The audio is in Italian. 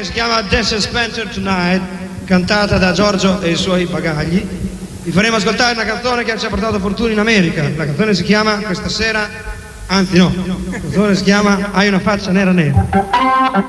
che si chiama Dance Spencer Tonight, cantata da Giorgio e i suoi bagagli. Vi faremo ascoltare una canzone che ci ha portato fortuna in America. La canzone si chiama Questa sera, anzi no, la canzone si chiama Hai una faccia nera nera.